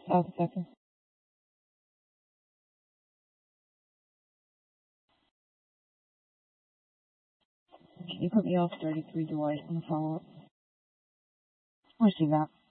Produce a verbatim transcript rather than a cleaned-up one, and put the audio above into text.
Five seconds. Can you put me off thirty-three Dwight on the follow-up? I see that.